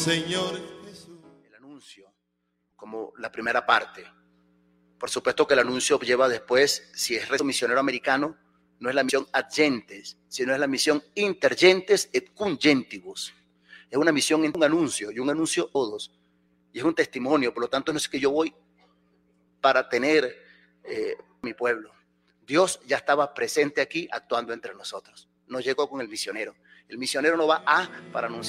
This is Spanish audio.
Señor Jesús. El anuncio como la primera parte. Por supuesto que el anuncio lleva después, si es rezo misionero americano, no es la misión ad gentes, sino es la misión inter gentes et cum gentibus. Es una misión en un anuncio, y un anuncio a todos. Y es un testimonio, por lo tanto no es que yo voy para tener mi pueblo. Dios ya estaba presente aquí actuando entre nosotros. No llegó con el misionero. El misionero no va para anunciar.